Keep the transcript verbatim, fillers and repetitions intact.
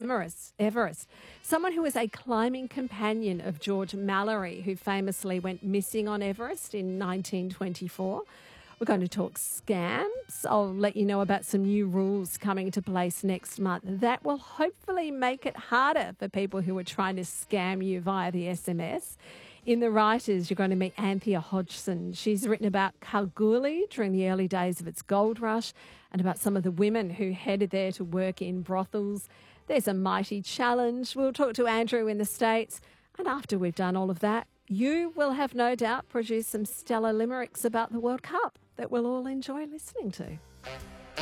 Everest. Everest. Someone who was a climbing companion of George Mallory, who famously went missing on Everest in nineteen twenty-four. We're going to talk scams. I'll let you know about some new rules coming into place next month. That will hopefully make it harder for people who are trying to scam you via the S M S. In the writers, you're going to meet Anthea Hodgson. She's written about Kalgoorlie during the early days of its gold rush and about some of the women who headed there to work in brothels. There's a mighty challenge. We'll talk to Andrew in the States. And after we've done all of that, you will have no doubt produced some stellar limericks about the World Cup that we'll all enjoy listening to.